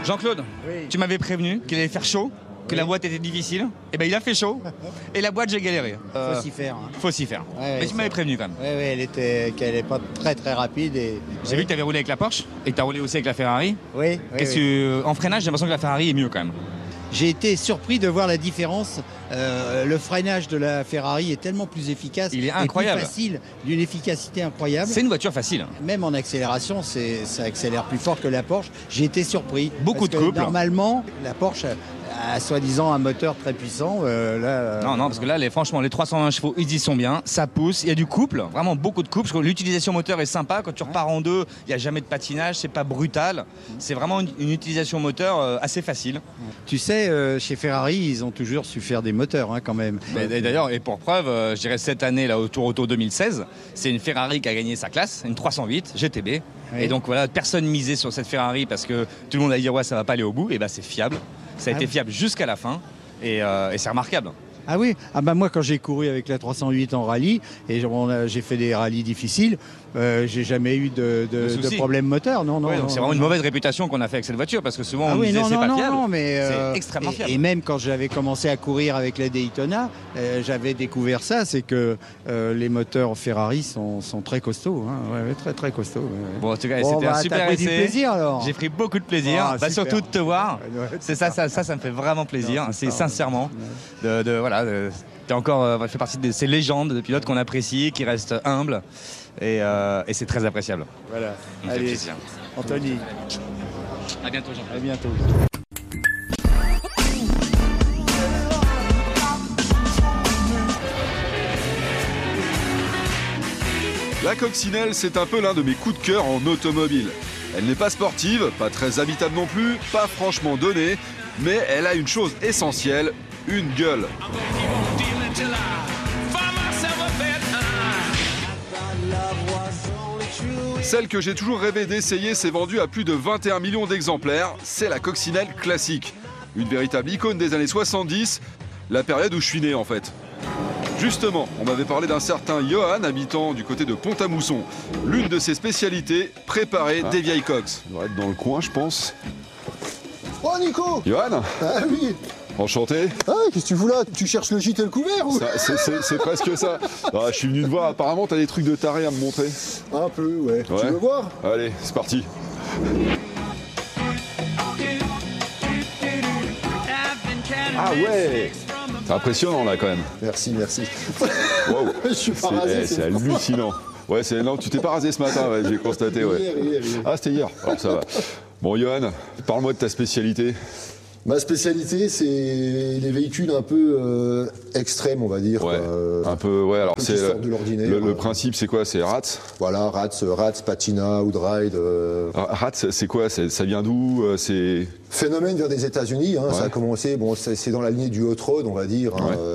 Jean-Claude, Oui. tu m'avais prévenu qu'il allait faire chaud, que la boîte était difficile. Et ben il a fait chaud. Et la boîte, j'ai galéré. Faut s'y faire. Hein. Faut s'y faire. Ouais, Mais tu m'avais prévenu quand même. Oui, qu'elle n'est pas très très rapide. J'ai vu que tu avais roulé avec la Porsche et que tu as roulé aussi avec la Ferrari. Oui. En freinage, j'ai l'impression que la Ferrari est mieux quand même. J'ai été surpris de voir la différence. Le freinage de la Ferrari est tellement plus efficace. Il est incroyable. Et plus facile, d'une efficacité incroyable. C'est une voiture facile. Même en accélération, ça accélère plus fort que la Porsche. J'ai été surpris. Beaucoup de couple. Normalement, la Porsche a soi-disant un moteur très puissant. Non, parce que là, franchement, les 320 chevaux, ils y sont bien. Ça pousse. Il y a du couple, vraiment beaucoup de couple. Parce que l'utilisation moteur est sympa. Quand tu repars en deux, il n'y a jamais de patinage. C'est pas brutal. C'est vraiment une utilisation moteur assez facile. Tu sais, chez Ferrari, ils ont toujours su faire des moteurs quand même. Et d'ailleurs, et pour preuve, je dirais cette année, là, au Tour Auto 2016, c'est une Ferrari qui a gagné sa classe, une 308 GTB. Oui. Et donc voilà, personne misait sur cette Ferrari parce que tout le monde a dit ouais, ça va pas aller au bout. Et ben c'est fiable. Ça a été fiable jusqu'à la fin et c'est remarquable. Ah oui, moi quand j'ai couru avec la 308 en rallye et j'ai fait des rallyes difficiles, j'ai jamais eu de problème moteur. Non, c'est vraiment une mauvaise réputation qu'on a fait avec cette voiture parce que souvent on disait c'est pas fiable. C'est extrêmement fiable. Et même quand j'avais commencé à courir avec la Daytona, j'avais découvert ça, c'est que les moteurs Ferrari sont très costauds, très très costauds. Bon, en tout cas, c'était un super essai. Plaisir alors. J'ai pris beaucoup de plaisir, surtout de te voir. C'est ça me fait vraiment plaisir. C'est sincèrement t'es encore fait partie de ces légendes de pilotes qu'on apprécie, qui restent humbles et c'est très appréciable. Voilà. Allez, plaisir. Anthony. À bientôt, Jean. À bientôt. La coccinelle, c'est un peu l'un de mes coups de cœur en automobile. Elle n'est pas sportive, pas très habitable non plus, pas franchement donnée, mais elle a une chose essentielle, une gueule. Celle que j'ai toujours rêvé d'essayer s'est vendue à plus de 21 millions d'exemplaires, c'est la coccinelle classique. Une véritable icône des années 70, la période où je suis né en fait. Justement, on m'avait parlé d'un certain Johan, habitant du côté de Pont-à-Mousson. L'une de ses spécialités, préparer des vieilles coques. Il doit être dans le coin, je pense. Oh Nico! Johan? Ah oui! Enchanté. Ah, qu'est-ce que tu fous là? Tu cherches le gîte et le couvert ou? C'est presque ça. Ah, je suis venu te voir, apparemment t'as des trucs de taré à me montrer. Un peu, ouais. Tu veux voir? Allez, c'est parti. Ah ouais! C'est impressionnant là quand même. Merci. Wow. Je suis pas rasé. C'est hallucinant. Ouais, non, tu t'es pas rasé ce matin, j'ai constaté. Ouais. Hier. Ah, c'était hier. Alors ça va. Bon, Johan, parle-moi de ta spécialité. Ma spécialité, c'est les véhicules un peu extrêmes, on va dire. Ouais. Un peu, ouais. Alors c'est de l'ordinaire. Le principe, c'est quoi? C'est Rats. Voilà, Rats, Patina, Outride. Rats, c'est quoi? Ça vient d'où? C'est phénomène vient des États-Unis. Ça a commencé. Bon, c'est dans la lignée du hot rod, on va dire.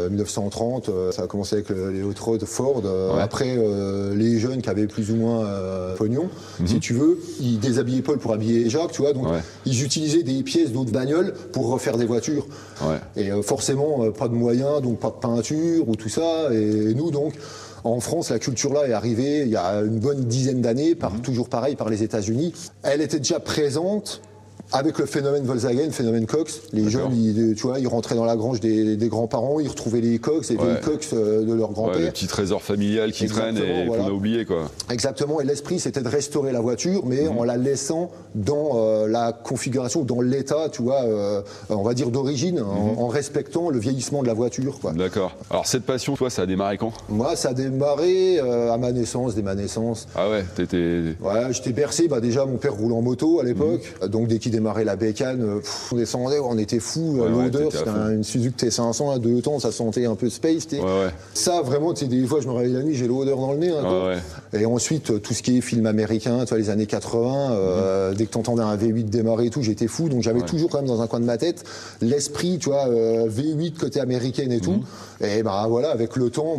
1930. Ça a commencé avec les hot rod Ford. Après, les jeunes qui avaient plus ou moins pognon, si tu veux, ils déshabillaient Paul pour habiller Jacques, tu vois. Donc, ils utilisaient des pièces d'autres bagnoles pour refaire des voitures. Et forcément, pas de moyens, donc pas de peinture ou tout ça. Et nous, donc, en France, la culture-là est arrivée il y a une bonne dizaine d'années, toujours pareil, par les États-Unis. Elle était déjà présente avec le phénomène Volkswagen, phénomène Cox. Les jeunes, ils rentraient dans la grange des grands-parents, ils retrouvaient les Cox, les vieilles Cox de leur grand-père. Le petit trésor familial qui traîne et qu'on a oublié, quoi. Exactement, et l'esprit, c'était de restaurer la voiture, mais en la laissant dans la configuration, dans l'état, tu vois, on va dire d'origine, en respectant le vieillissement de la voiture, quoi. D'accord. Alors cette passion, toi, ça a démarré quand? Moi, ça a démarré à ma naissance, dès ma naissance. Ah ouais, t'étais... Ouais, j'étais bercé, déjà mon père roule en moto à l'époque, donc dès qu'il démarrait la bécane, on descendait, on était fous, l'odeur, c'était une Suzuki T500 à 2 temps, ça sentait un peu space, Ça, vraiment, des fois, je me réveille la nuit, j'ai l'odeur dans le nez. Et ensuite, tout ce qui est film américain, tu vois, les années 80, dès que t'entendais un V8 démarrer et tout, j'étais fou, donc j'avais toujours quand même dans un coin de ma tête l'esprit, tu vois, V8 côté américaine et tout. Et voilà, avec le temps,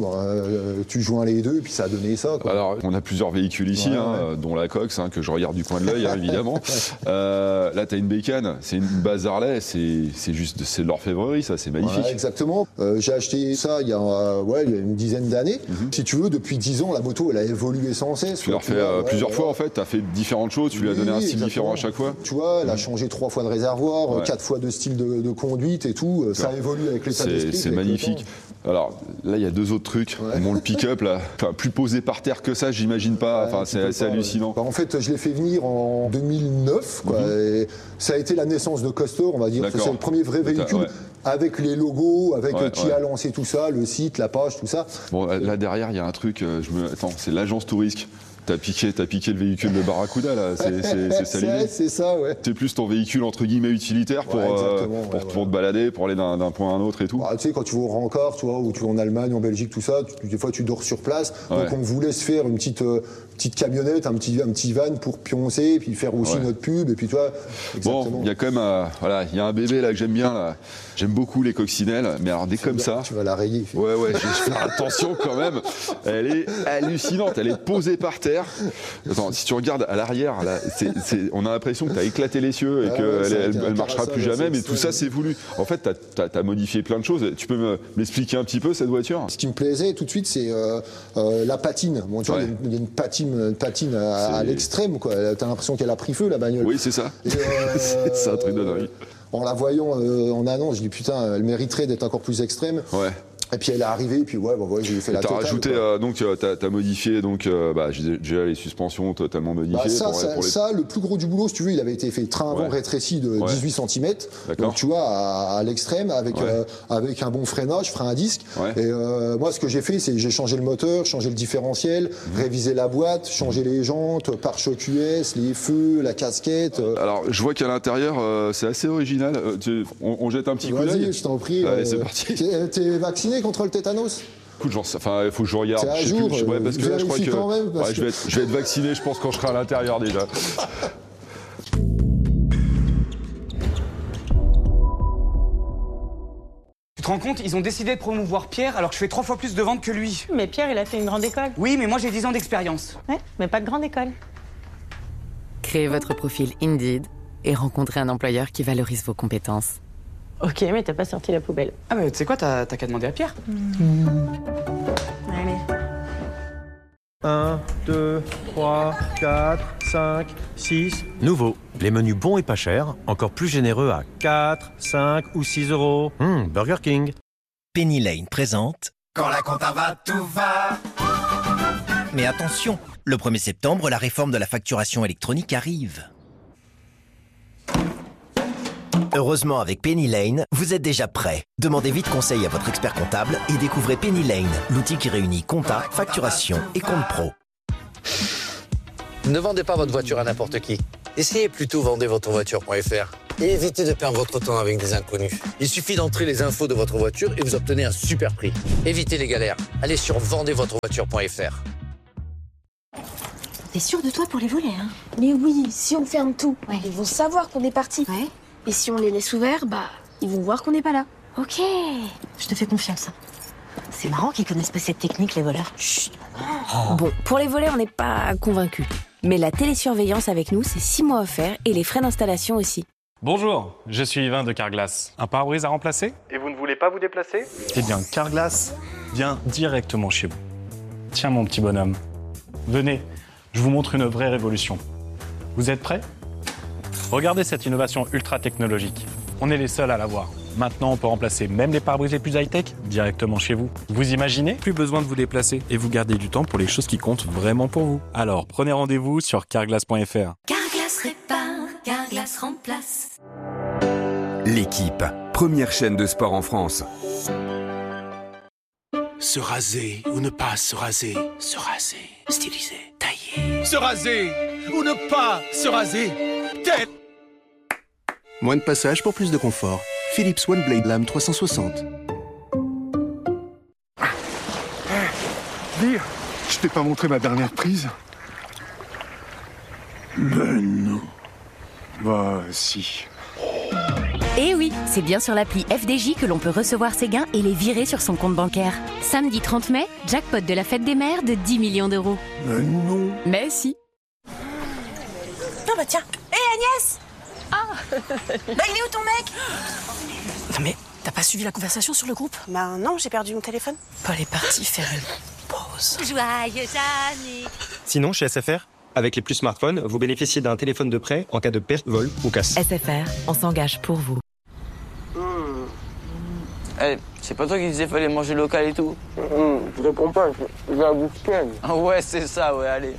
tu joins les deux, puis ça a donné ça, quoi. Alors, on a plusieurs véhicules ici, dont la Cox, que je regarde du coin de l'œil, évidemment. La là, t'as une bécane, c'est une base Harley, c'est juste, c'est de l'orfèvrerie, ça, c'est magnifique. Ouais, exactement. J'ai acheté ça il y a une dizaine d'années. Si tu veux, depuis 10 ans, la moto, elle a évolué sans cesse. Tu l'as refait plusieurs fois, en fait, t'as fait différentes choses, tu lui as donné un style différent à chaque fois. Tu vois, elle a changé 3 fois de réservoir, 4 fois de style de conduite et tout. Ça évolue avec l'état d'esprit. C'est magnifique. Alors là, il y a 2 autres trucs. Bon, le pick-up, là, plus posé par terre que ça, j'imagine pas. Enfin, c'est assez hallucinant. Bah, en fait, je l'ai fait venir en 2009. Quoi, et ça a été la naissance de Costor, on va dire. C'est le premier vrai véhicule avec les logos, avec qui a lancé tout ça, le site, la page, tout ça. Bon, là derrière, il y a un truc. Attends, c'est l'agence Tourisque. T'as piqué le véhicule de Barracuda, là, c'est ça l'idée. C'est ça, ouais. C'est plus ton véhicule, entre guillemets, utilitaire pour te balader, pour aller d'un point à un autre et tout. Bah, tu sais, quand tu vas au Rancor, tu vois, ou tu vas en Allemagne, en Belgique, tout ça, des fois tu dors sur place. Donc on voulait se faire une petite camionnette, un petit van pour pioncer, et puis faire aussi notre pub, et puis tu vois. Bon, il y a quand même, il y a un bébé là que j'aime bien, là. J'aime beaucoup les coccinelles, mais alors des comme ça. Tu vas la rayer. Ouais, je vais faire attention quand même. Elle est hallucinante, elle est posée par terre. Attends, si tu regardes à l'arrière, là, on a l'impression que tu as éclaté les cieux et qu'elle marchera plus jamais, mais tout ça c'est voulu. En fait, tu as modifié plein de choses. Tu peux m'expliquer un petit peu cette voiture? Ce qui me plaisait tout de suite, c'est la patine. Bon, tu vois, il y a une patine à l'extrême, quoi. T'as l'impression qu'elle a pris feu, la bagnole. Oui, c'est ça. C'est un truc de dingue. En la voyant en annonce, je dis putain, elle mériterait d'être encore plus extrême. Ouais. Et puis elle est arrivée, et puis j'ai fait la totale. T'as rajouté, donc t'as modifié, donc déjà les suspensions totalement modifiées. Ça, le plus gros du boulot, si tu veux, il avait été fait train avant rétréci de 18 cm. Donc tu vois, à l'extrême, avec un bon freinage, frein à disque. Et moi, ce que j'ai fait, c'est j'ai changé le moteur, changé le différentiel, révisé la boîte, changé les jantes, pare-choc US, les feux, la casquette. Alors, je vois qu'à l'intérieur, c'est assez original. On jette un petit coup d'œil. Vas-y, je t'en prie. Allez, c'est parti. T'es vacciné contre le tétanos? Écoute, il faut que je regarde. C'est à jour, parce que là, je crois que quand même, je vais être vacciné, je pense, quand je serai à l'intérieur déjà. Tu te rends compte, ils ont décidé de promouvoir Pierre alors que je fais 3 fois plus de ventes que lui. Mais Pierre, il a fait une grande école. Oui, mais moi j'ai 10 ans d'expérience. Ouais, mais pas de grande école. Créez votre profil Indeed et rencontrez un employeur qui valorise vos compétences. Ok, mais t'as pas sorti la poubelle. Ah bah tu sais quoi, t'as qu'à demander à Pierre. Allez. 1, 2, 3, 4, 5, 6. Nouveau. Les menus bons et pas chers, encore plus généreux à 4, 5 ou 6 euros. Burger King. Penny Lane présente Quand la compta va, tout va. Mais attention, le 1er septembre, la réforme de la facturation électronique arrive. Heureusement, avec Penny Lane, vous êtes déjà prêt. Demandez vite conseil à votre expert comptable et découvrez Penny Lane, l'outil qui réunit compta, facturation et compte pro. Ne vendez pas votre voiture à n'importe qui. Essayez plutôt vendezvotrevoiture.fr et évitez de perdre votre temps avec des inconnus. Il suffit d'entrer les infos de votre voiture et vous obtenez un super prix. Évitez les galères. Allez sur vendezvotrevoiture.fr. T'es sûr de toi pour les volets, hein? Mais oui, si on ferme tout, ils vont savoir qu'on est parti. Ouais. Et si on les laisse ouverts, ils vont voir qu'on n'est pas là. Ok, je te fais confiance. C'est marrant qu'ils connaissent pas cette technique, les voleurs. Chut. Bon, pour les volets, on n'est pas convaincus. Mais la télésurveillance avec nous, c'est 6 mois offerts et les frais d'installation aussi. Bonjour, je suis Yvain de Carglass. Un pare-brise à remplacer? Et vous ne voulez pas vous déplacer? Eh bien, Carglass vient directement chez vous. Tiens, mon petit bonhomme, venez, je vous montre une vraie révolution. Vous êtes prêts? Regardez cette innovation ultra technologique. On est les seuls à l'avoir. Maintenant, on peut remplacer même les pare-brises les plus high-tech directement chez vous. Vous imaginez? Plus besoin de vous déplacer et vous gardez du temps pour les choses qui comptent vraiment pour vous. Alors, prenez rendez-vous sur carglass.fr. Carglass répare, Carglass remplace. L'équipe, première chaîne de sport en France. Se raser ou ne pas se raser. Se raser, styliser, tailler. Se raser ou ne pas se raser. Tête. Moins de passage pour plus de confort. Philips One Blade Lame 360. Dire, je t'ai pas montré ma dernière prise? Ben non. Bah si. Eh oui, c'est bien sur l'appli FDJ que l'on peut recevoir ses gains et les virer sur son compte bancaire. Samedi 30 mai, jackpot de la fête des mères de 10 millions d'euros. Mais non. Mais si. Ah bah tiens. Hé Agnès, Bah il est où ton mec? Non mais, t'as pas suivi la conversation sur le groupe? Bah non, j'ai perdu mon téléphone. Paul est parti faire une pause. Joyeux anniversaire. Sinon, chez SFR, avec les Plus Smartphones, vous bénéficiez d'un téléphone de prêt en cas de perte, vol ou casse. SFR, on s'engage pour vous. Eh, c'est pas toi qui disais fallait manger local et tout? Je réponds pas, j'ai la bouche pleine. Ah ouais, c'est ça, ouais, allez.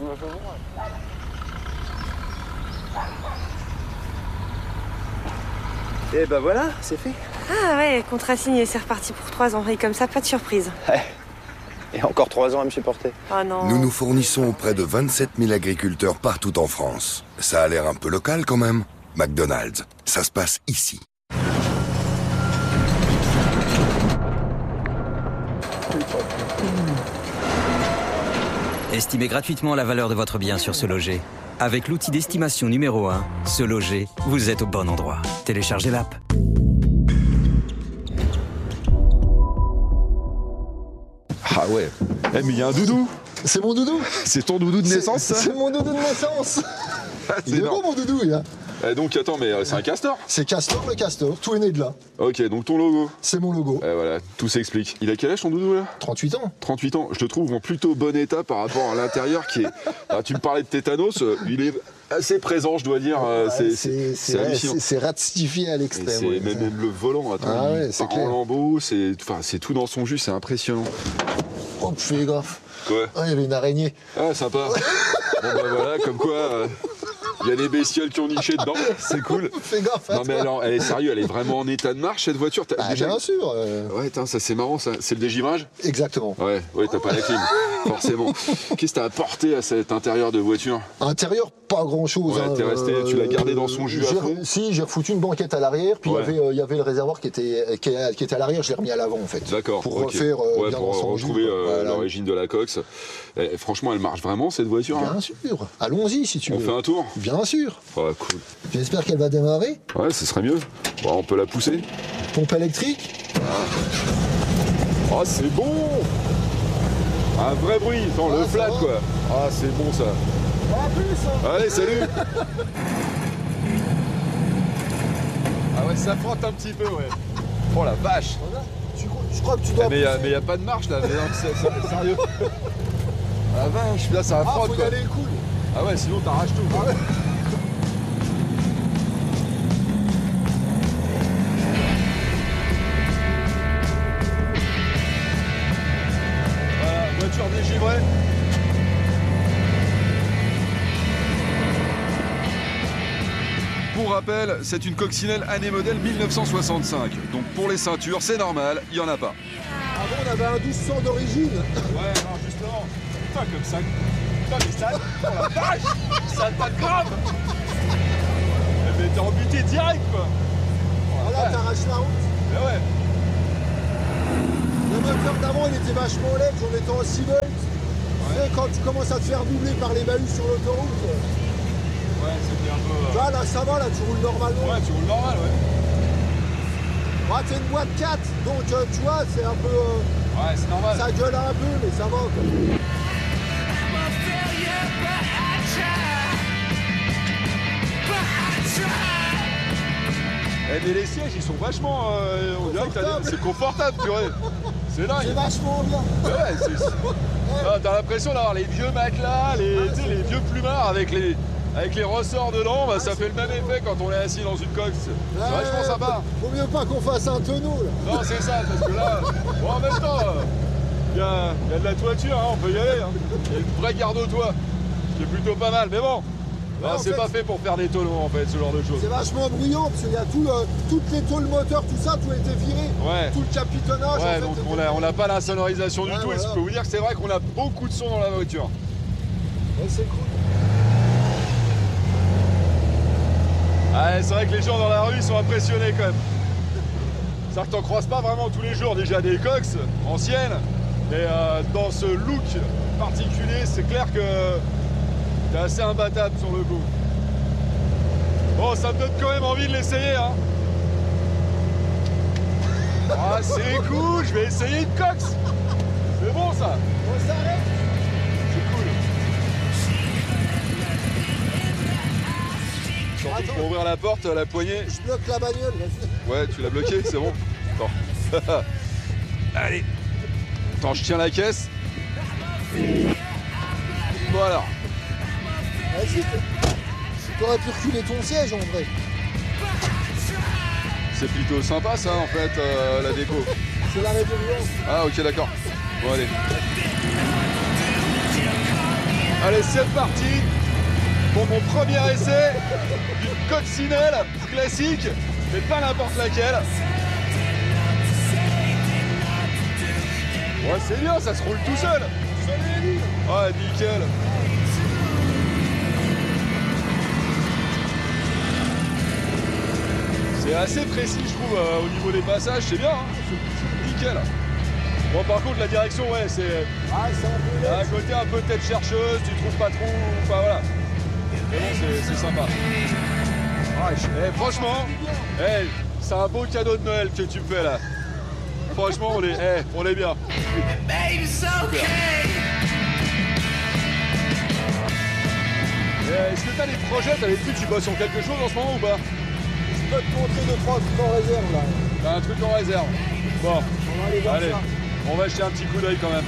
Et bah voilà, c'est fait. Ah ouais, contrat signé, c'est reparti pour 3 ans. Et comme ça, pas de surprise. Et encore 3 ans à me supporter. Oh non. Nous nous fournissons auprès de 27 000 agriculteurs partout en France. Ça a l'air un peu local quand même. McDonald's, ça se passe ici. Estimez gratuitement la valeur de votre bien sur Se Loger. Avec l'outil d'estimation numéro 1, Se Loger, vous êtes au bon endroit. Téléchargez l'app. Ah ouais. Eh mais il y a un doudou. C'est mon doudou. C'est ton doudou de naissance, ça? C'est mon doudou de naissance. Il est beau mon doudou, là. Donc attends, mais c'est un castor? C'est Castor le castor, tout est né de là. Ok, donc ton logo. C'est mon logo. Voilà, tout s'explique. Il a quel âge ton doudou là? 38 ans. 38 ans, je te trouve en plutôt bon état par rapport à l'intérieur qui est... Ah, tu me parlais de tétanos, il est assez présent je dois dire. C'est hallucinant. C'est ratifié à l'extrême. Ouais, même le volant, attends, il part en lambeaux, c'est tout dans son jus, c'est impressionnant. Oh, fais gaffe. Quoi? Ah, il y avait une araignée. Ah, sympa. Bon bah voilà, comme quoi... Il y a des bestioles qui ont niché dedans, c'est cool. Fais gaffe. Non mais alors, elle est sérieuse, elle est vraiment en état de marche cette voiture. Bien sûr. Ouais, ça c'est marrant, ça. C'est le dégivrage? Exactement. Ouais, t'as pas la clim, forcément. Qu'est-ce que t'as apporté à cet intérieur de voiture? Intérieur, pas grand-chose. Ouais, t'es resté, tu l'as gardé dans son jus à fond? Si, j'ai foutu une banquette à l'arrière, puis il y avait le réservoir qui était à l'arrière, je l'ai remis à l'avant en fait. D'accord. Pour refaire bien dans son jus. Pour retrouver l'origine de la coque. Franchement, elle marche vraiment cette voiture? Bien sûr. Allons-y si tu veux. On fait un tour? Bien sûr. Ouais, cool. J'espère qu'elle va démarrer. Ouais, ce serait mieux. Bon, on peut la pousser. Pompe électrique. Oh, c'est bon! Un vrai bruit, attends, le flat quoi. Ah, c'est bon ça. À plus. Allez, salut. Ah ouais, ça frotte un petit peu, ouais. Oh la vache. Je crois que tu dois. Mais y a pas de marche là, sérieux. Ah la vache, là ça frotte. Faut y aller cool. Ah ouais, sinon t'arraches tout. Ah ouais. Voilà, voiture dégivrée. Pour rappel, c'est une coccinelle année modèle 1965. Donc pour les ceintures, c'est normal, il n'y en a pas. Avant, on avait un 1200 d'origine. Ouais, non, justement. Putain, comme ça. Putain, mais ça. Oh la vache! Ça pas de grave! Mais t'es embuté direct, quoi! Oh là, t'arraches la route. Mais ouais! Le moteur d'avant, il était vachement laid, j'en étais en 6 volts. Tu sais, quand tu commences à te faire doubler par les bahus sur l'autoroute. Ouais, c'était un peu. Là, ça va, là, tu roules normalement. Ouais, tu roules normal, ouais. Ouais, t'es une boîte 4, donc tu vois, c'est un peu. Ouais, c'est normal. Ça gueule un peu, mais ça va, quoi. Eh, mais les sièges, ils sont vachement. On dirait que c'est confortable, purée. C'est dingue. C'est vachement bien. Ouais, t'as l'impression d'avoir les vieux matelas, les vieux plumards avec les ressorts dedans, bah, ça fait le même effet quand on est assis dans une coque. C'est vachement sympa. Faut mieux pas qu'on fasse un tonneau là. Non, c'est ça, parce que là, bon, en même temps, il y a de la toiture, hein, on peut y aller. Hein. Il y a une vraie garde au toit, qui est plutôt pas mal, mais bon. C'est pas fait pour faire des tonneaux en fait, ce genre de choses. C'est vachement bruyant parce qu'il y a toutes les tôles moteurs, tout ça, tout a été viré. Ouais. Tout le capitonnage. Ouais, en fait, donc on n'a pas la sonorisation du tout. Voilà. Et je peux vous dire que c'est vrai qu'on a beaucoup de son dans la voiture. Ouais, c'est cool. Ouais, c'est vrai que les gens dans la rue ils sont impressionnés quand même. C'est-à-dire que t'en croises pas vraiment tous les jours déjà des coques anciennes, mais dans ce look particulier, c'est clair que t'es assez imbattable sur le coup. Bon, ça me donne quand même envie de l'essayer, hein. Ah, c'est cool, je vais essayer une coque. C'est bon ça. On s'arrête. C'est cool. Surtout pour ouvrir la porte, la poignée. Je bloque la bagnole, vas-y. Ouais, tu l'as bloqué, c'est bon. Attends. Allez. Attends, je tiens la caisse. Voilà. Vas-y. T'aurais pu reculer ton siège en vrai. C'est plutôt sympa ça en fait, la déco. C'est la d'urgence. Ah ok d'accord. Bon allez. Allez c'est parti pour mon premier essai d'une coccinelle classique, mais pas n'importe laquelle. Ouais c'est bien, ça se roule tout seul. Ouais nickel. C'est assez précis je trouve au niveau des passages, c'est bien, hein. Nickel. Bon par contre la direction ouais c'est... Ah c'est un peu à côté un peu tête chercheuse, tu trouves pas trop, enfin voilà. Mais bon c'est sympa. Ah, franchement, c'est un beau cadeau de Noël que tu me fais là. Franchement on est bien. Super. Est-ce que t'as des projets, t'as des trucs, tu bosses sur quelque chose en ce moment ou pas? Je peux te montrer 2-3 trucs en réserve là. T'as un truc en réserve. Bon, allez, on va jeter un petit coup d'œil quand même.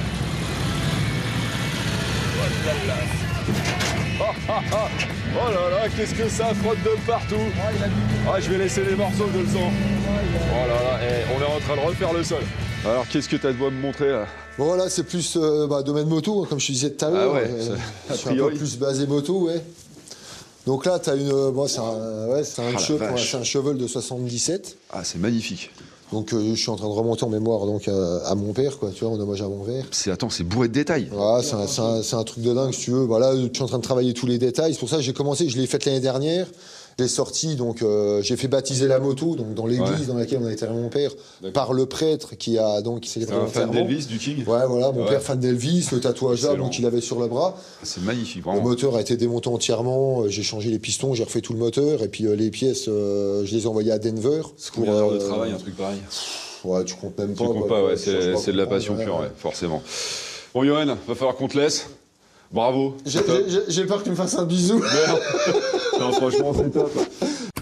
Oh là là, qu'est-ce que ça frotte de partout. Ah, je vais laisser des morceaux de le sang. Oh là là, on est en train de refaire le sol. Alors, qu'est-ce que t'as de me montrer là? Bon là c'est plus domaine moto, hein, comme je te disais tout à l'heure. Ah ouais, je suis un peu plus basé moto, ouais. Donc là, t'as une. Bon, c'est un cheval de 77. Ah, c'est magnifique. Donc je suis en train de remonter en mémoire donc à mon père, quoi, tu vois, en hommage à mon père. C'est bourré de détails. Voilà, c'est un truc de dingue, si tu veux. Voilà, je suis en train de travailler tous les détails. C'est pour ça que j'ai commencé, je l'ai fait l'année dernière. Je l'ai sorti, donc j'ai fait baptiser la moto, donc dans l'église dans laquelle on a enterré mon père, par le prêtre qui s'est un fan d'Elvis, du King. Ouais, voilà, mon père fan d'Elvis, le tatouage là, donc il avait sur le bras. C'est magnifique, vraiment. Le moteur a été démonté entièrement, j'ai changé les pistons, j'ai refait tout le moteur, et puis les pièces, je les ai envoyées à Denver. C'est combien d'heures de travail, un truc pareil? Ouais, tu comptes même pas. Tu comptes pas, ouais, c'est de la passion pure, ouais, forcément. Bon, Johan, va falloir qu'on te laisse. Bravo. J'ai peur que tu me fasses un bisou. Non, franchement, c'est top.